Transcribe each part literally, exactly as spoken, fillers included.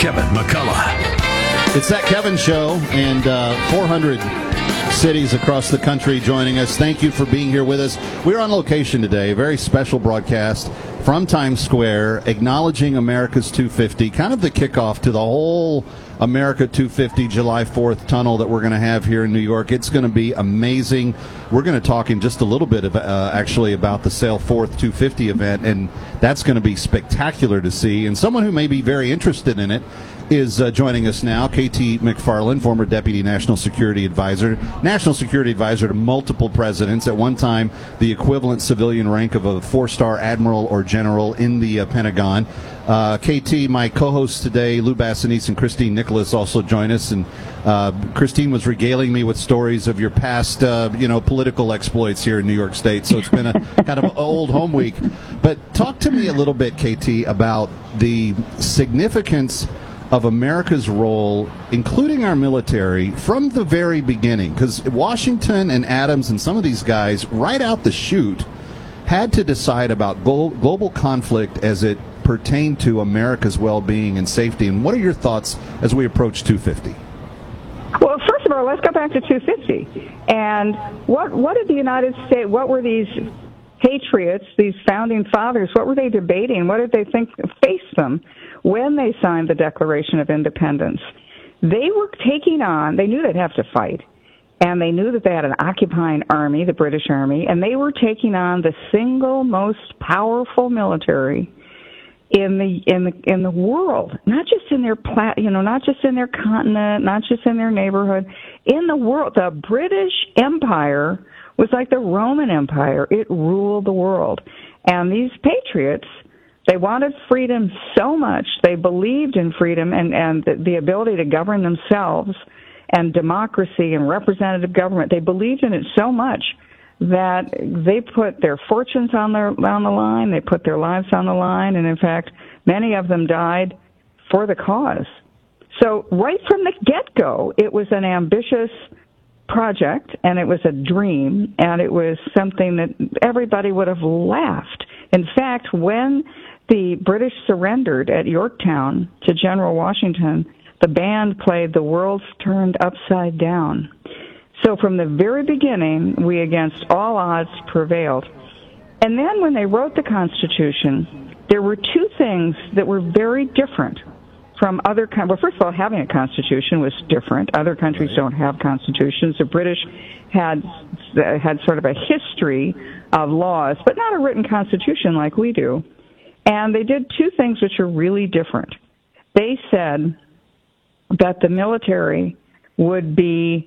Kevin McCullough. It's that Kevin Show, and uh, four hundred cities across the country joining us. Thank you for being here with us. We're on location today, a very special broadcast from Times Square, acknowledging America's two fifty, kind of the kickoff to the whole America two fifty July fourth tunnel that we're going to have here in New York. It's going to be amazing. We're going to talk in just a little bit of, uh, actually about the Sail Forth two fifty event, and that's going to be spectacular to see. And someone who may be very interested in it is uh, joining us now, K T McFarland, former Deputy National Security Advisor, National Security Advisor to multiple presidents, at one time the equivalent civilian rank of a four-star admiral or general in the uh, Pentagon. Uh, K T, my co-hosts today, Lou Bassanese and Christine Nicholas, also join us, and uh, Christine was regaling me with stories of your past, uh, you know, political exploits here in New York State, so it's been a kind of old home week. But talk to me a little bit, K T, about the significance of America's role, including our military, from the very beginning. Because Washington and Adams and some of these guys, right out the chute, had to decide about glo- global conflict as it pertained to America's well-being and safety. And what are your thoughts as we approach two fifty? Well, first of all, let's go back to two fifty. And what what did the United States, what were these patriots, these founding fathers, what were they debating? What did they think faced them when they signed the Declaration of Independence? They were taking on, they knew they'd have to fight, and they knew that they had an occupying army, the British Army, and they were taking on the single most powerful military in the in the in the world, not just in their pla- you know, not just in their continent, not just in their neighborhood, in the world. The British Empire was like the Roman Empire. It ruled the world. And these patriots, they wanted freedom so much. They believed in freedom and, and the, the ability to govern themselves and democracy and representative government. They believed in it so much that they put their fortunes on their on the line. They put their lives on the line. And, in fact, many of them died for the cause. So right from the get-go, it was an ambitious project, and it was a dream, and it was something that everybody would have laughed. In fact, when the British surrendered at Yorktown to General Washington, the band played "The World's Turned Upside Down." So from the very beginning, we, against all odds, prevailed. And then when they wrote the Constitution, there were two things that were very different from other countries. Well, first of all, having a constitution was different. Other countries right. don't have constitutions. The British had had sort of a history of laws, but not a written constitution like we do. And they did two things which are really different. They said that the military would be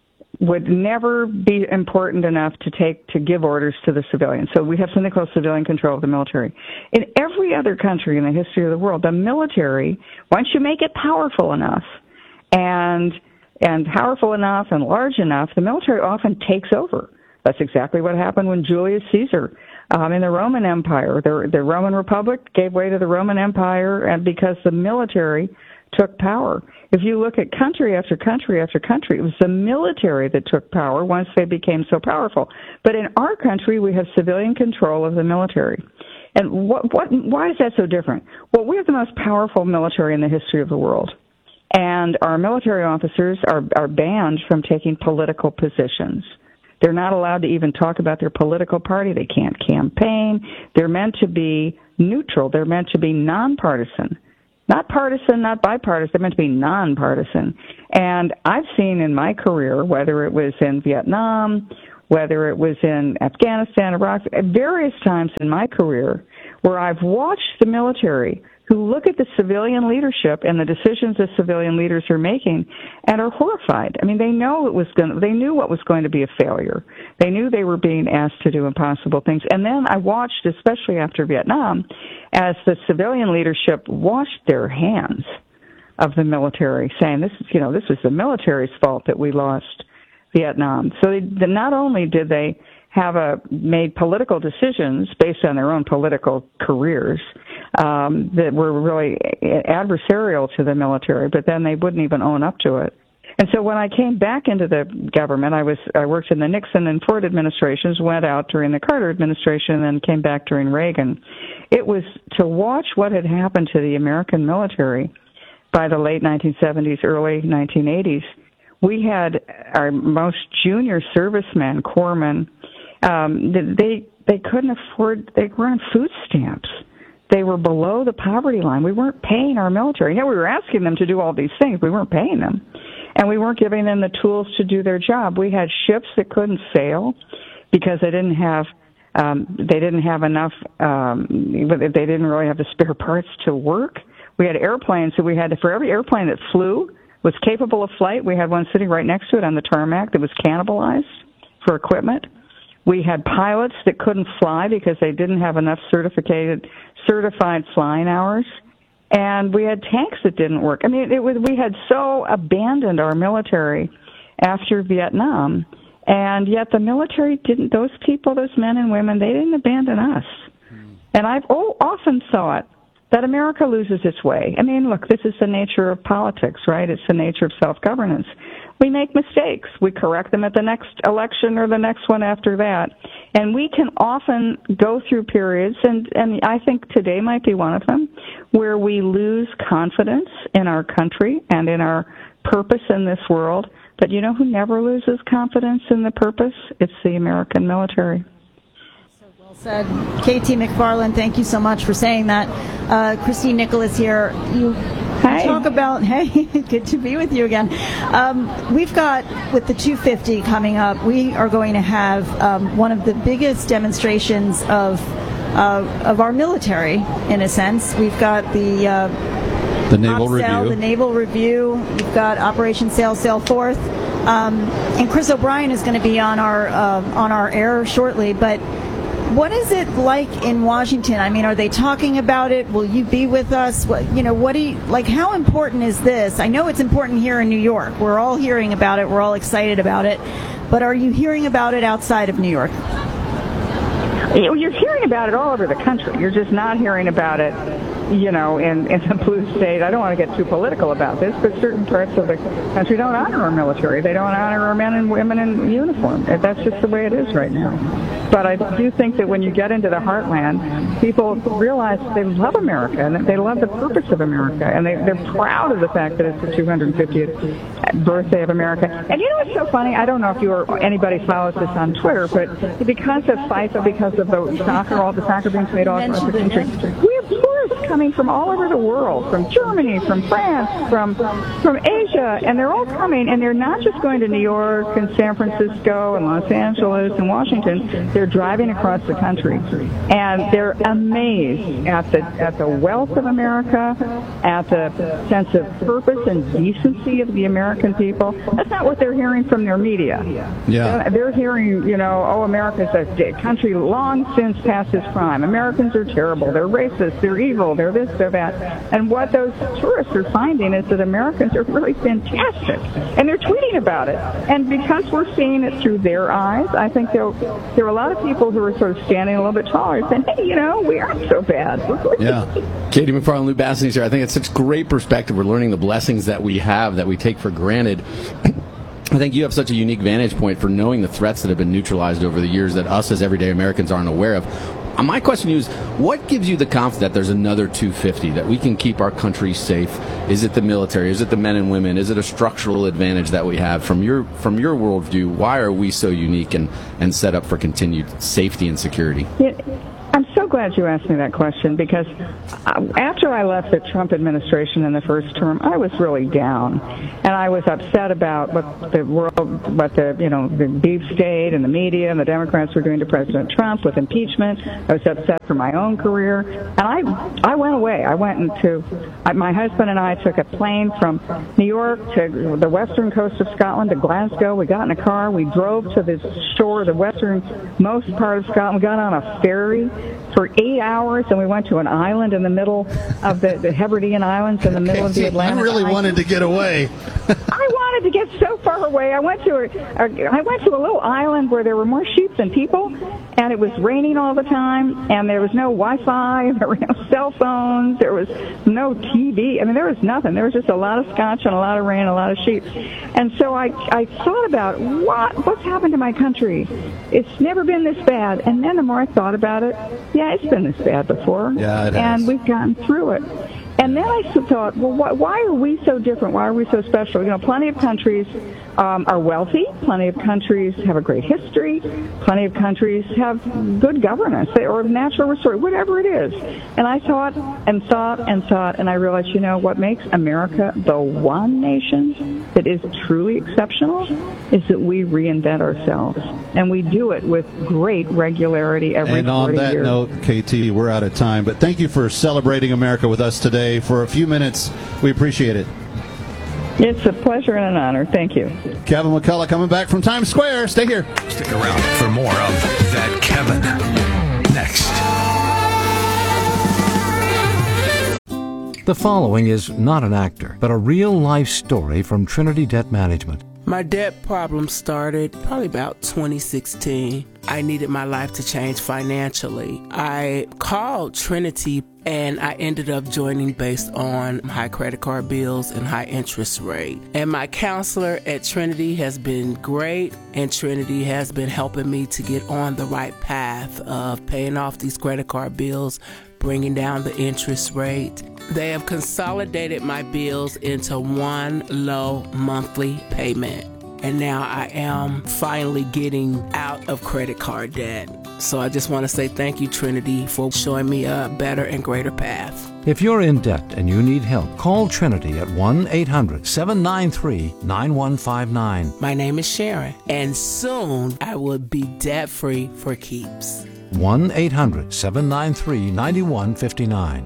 would never be important enough to take to give orders to the civilians. So we have something called civilian control of the military. In every other country in the history of the world, the military, once you make it powerful enough and and powerful enough and large enough, the military often takes over. That's exactly what happened when Julius Caesar um, in the Roman Empire, the, the Roman Republic gave way to the Roman Empire, and because the military took power. If you look at country after country after country, it was the military that took power once they became so powerful. But in our country, we have civilian control of the military. And what, what, why is that so different? Well, we have the most powerful military in the history of the world. And our military officers are, are banned from taking political positions. They're not allowed to even talk about their political party. They can't campaign. They're meant to be neutral. They're meant to be nonpartisan. Not partisan, not bipartisan. They're meant to be nonpartisan. And I've seen in my career, whether it was in Vietnam, whether it was in Afghanistan, Iraq, at various times in my career, where I've watched the military who look at the civilian leadership and the decisions the civilian leaders are making and are horrified. I mean, they know it was going to, they knew what was going to be a failure. They knew they were being asked to do impossible things. And then I watched, especially after Vietnam, as the civilian leadership washed their hands of the military, saying, this is, you know, this was the military's fault that we lost Vietnam. So they, not only did they have a, made political decisions based on their own political careers um, that were really adversarial to the military, but then they wouldn't even own up to it. And so when I came back into the government, I was I worked in the Nixon and Ford administrations, went out during the Carter administration, and then came back during Reagan. It was to watch what had happened to the American military by the late nineteen seventies, early nineteen eighties, we had our most junior servicemen, corpsmen, um, they they couldn't afford, they were on food stamps. They were below the poverty line. We weren't paying our military. Yeah, we were asking them to do all these things. We weren't paying them. And we weren't giving them the tools to do their job. We had ships that couldn't sail because they didn't have um, they didn't have enough. Um, they didn't really have the spare parts to work. We had airplanes, so we had to, for every airplane that flew was capable of flight, we had one sitting right next to it on the tarmac that was cannibalized for equipment. We had pilots that couldn't fly because they didn't have enough certificated, certified flying hours. And we had tanks that didn't work. I mean, it was, we had so abandoned our military after Vietnam, and yet the military didn't, those people, those men and women, they didn't abandon us. Mm. And I've oh, often thought that America loses its way. I mean, look, this is the nature of politics, right? It's the nature of self-governance. We make mistakes. We correct them at the next election or the next one after that. And we can often go through periods, and, and I think today might be one of them, where we lose confidence in our country and in our purpose in this world. But you know who never loses confidence in the purpose? It's the American military. Well said. K T McFarland, thank you so much for saying that. Uh, Christine Nicholas here. You Hi. talk about, hey, good to be with you again. Um, we've got, with the two fifty coming up, we are going to have um, one of the biggest demonstrations of uh, of our military, in a sense. We've got the uh, the naval review, review, the naval review. We've got Operation Sail Sail Forth, um, and Chris O'Brien is going to be on our uh, on our air shortly, but. What is it like in Washington? I mean, are they talking about it? Will you be with us? What, you know, what do you, like, how important is this? I know it's important here in New York. We're all hearing about it. We're all excited about it. But are you hearing about it outside of New York? You're hearing about it all over the country. You're just not hearing about it, you know, in, in the blue state. I don't want to get too political about this, but certain parts of the country don't honor our military. They don't honor our men and women in uniform. That's just the way it is right now. But I do think that when you get into the heartland, people realize they love America and they love the purpose of America, and they, they're proud of the fact that it's the two hundred fiftieth birthday of America. And you know what's so funny? I don't know if you or anybody follows this on Twitter, but because of FIFA, because of the soccer, all the soccer being played all across the country, we have tourists coming from all over the world, from Germany, from France, from from Asia, and they're all coming, and they're not just going to New York and San Francisco and Los Angeles and Washington. They're driving across the country, and they're amazed at the at the wealth of America, at the sense of purpose and decency of the American people. That's not what they're hearing from their media. Yeah, they're hearing, you know, oh, America's a country long since past its prime. Americans are terrible. They're racist. They're evil. They're this. They're that. And what those tourists are finding is that Americans are really fantastic, and they're tweeting about it. And because we're seeing it through their eyes, I think there there are a lot of people who are sort of standing a little bit taller saying, hey, you know, we aren't so bad. Yeah. Katie McFarland, Lou Bassany's here. I think it's such great perspective. We're learning the blessings that we have that we take for granted. I think you have such a unique vantage point for knowing the threats that have been neutralized over the years that us as everyday Americans aren't aware of. My question to you is, what gives you the confidence that there's another two fifty, that we can keep our country safe? Is it the military? Is it the men and women? Is it a structural advantage that we have? From your from your worldview, why are we so unique and, and set up for continued safety and security? Yeah. I'm so glad you asked me that question, because after I left the Trump administration in the first term, I was really down, and I was upset about what the world, what the you know the deep state and the media and the Democrats were doing to President Trump with impeachment. I was upset for my own career, and I I went away. I went into my husband and I took a plane from New York to the western coast of Scotland to Glasgow. We got in a car. We drove to the shore, the westernmost part of Scotland. We got on a ferry for eight hours, and we went to an island in the middle of the, the Hebridean Islands in the middle of the Atlantic. I really wanted to get away. I wanted to get so far away. I went to a, a, I went to a little island where there were more sheep than people, and it was raining all the time, and there was no Wi-Fi, there were no cell phones, there was no T V. I mean, there was nothing. There was just a lot of scotch and a lot of rain and a lot of sheep. And so I, I thought about what what's happened to my country. It's never been this bad. And then the more I thought about it, yeah, it's been this bad before. Yeah, it has. And we've gotten through it. And then I thought, well, why, why are we so different? Why are we so special? You know, plenty of countries um, are wealthy. Plenty of countries have a great history. Plenty of countries have good governance or natural resources, whatever it is. And I thought and thought and thought, and I realized, you know, what makes America the one nation that is truly exceptional is that we reinvent ourselves. And we do it with great regularity every And on forty that years. note, K T, we're out of time. But thank you for celebrating America with us today for a few minutes. We appreciate it. It's a pleasure and an honor. Thank you. Kevin McCullough coming back from Times Square. Stay here. Stick around for more of That Kevin next. The following is not an actor, but a real-life story from Trinity Debt Management. My debt problem started probably about twenty sixteen. I needed my life to change financially. I called Trinity and I ended up joining based on high credit card bills and high interest rate. And my counselor at Trinity has been great, and Trinity has been helping me to get on the right path of paying off these credit card bills, bringing down the interest rate. They have consolidated my bills into one low monthly payment. And now I am finally getting out of credit card debt. So I just want to say thank you, Trinity, for showing me a better and greater path. If you're in debt and you need help, call Trinity at one eight hundred seven nine three nine one five nine. My name is Sharon, and soon I will be debt-free for keeps. one eight hundred seven nine three nine one five nine.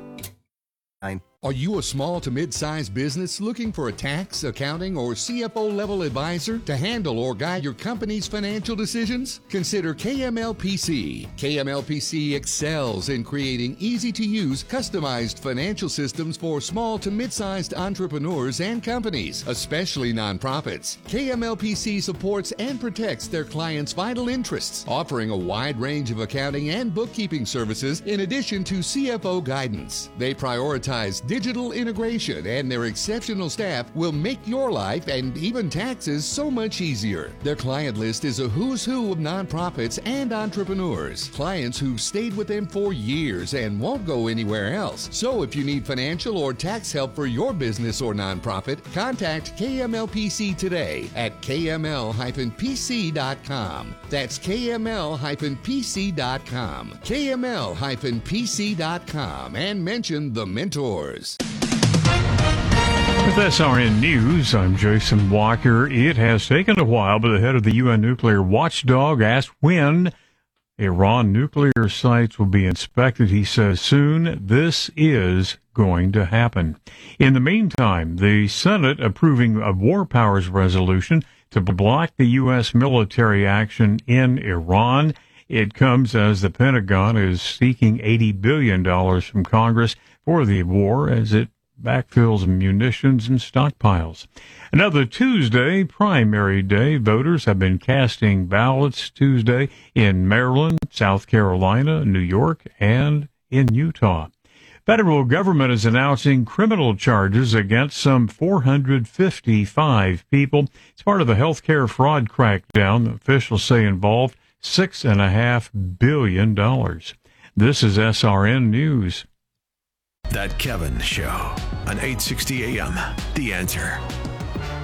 Are you a small to mid-sized business looking for a tax, accounting, or C F O level advisor to handle or guide your company's financial decisions? Consider K M L P C. K M L P C excels in creating easy-to-use, customized financial systems for small to mid-sized entrepreneurs and companies, especially nonprofits. K M L P C supports and protects their clients' vital interests, offering a wide range of accounting and bookkeeping services in addition to C F O guidance. They prioritize digital integration, and their exceptional staff will make your life and even taxes so much easier. Their client list is a who's who of nonprofits and entrepreneurs, clients who've stayed with them for years and won't go anywhere else. So if you need financial or tax help for your business or nonprofit, contact K M L P C today at K M L P C dot com. That's K M L P C dot com. K M L P C dot com, and mention the mentors. With S R N News, I'm Jason Walker. It has taken a while, but the head of the U N nuclear watchdog asked when Iran nuclear sites will be inspected. He says soon. This is going to happen. In the meantime, the Senate approving a war powers resolution to block the U S military action in Iran. It comes as the Pentagon is seeking eighty billion dollars from Congress for the war as it backfills munitions and stockpiles. Another Tuesday, primary day. Voters have been casting ballots Tuesday in Maryland, South Carolina, New York, and in Utah. Federal government is announcing criminal charges against some four hundred fifty-five people. It's part of the healthcare fraud crackdown. Officials say involved six and a half billion dollars. This is S R N News. That Kevin Show on eight sixty A M. The Answer.